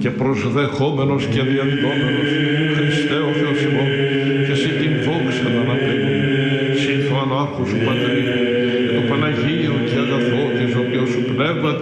και προσδεχόμενος και διαδιδόμενος, Χριστέ ο Θεός ημών, και σε την δόξα να αναπέμπουμε, σύν το ανάρχο σου Πατρί, και το Παναγίο και αγαθό και ζωοποιό σου Πνεύμα